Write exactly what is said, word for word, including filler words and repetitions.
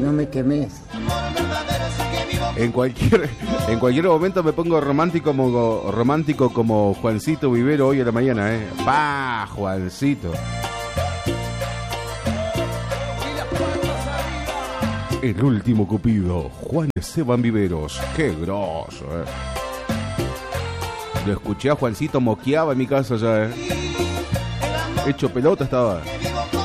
no me quemes. En cualquier, en cualquier momento me pongo romántico como, romántico como Juancito Vivero hoy a la mañana, ¿eh? ¡Pah, Juancito! El último cupido, Juan Esteban Viveros. ¡Qué groso, eh! Lo escuché a Juancito, moqueaba en mi casa ya, ¿eh? Hecho pelota estaba.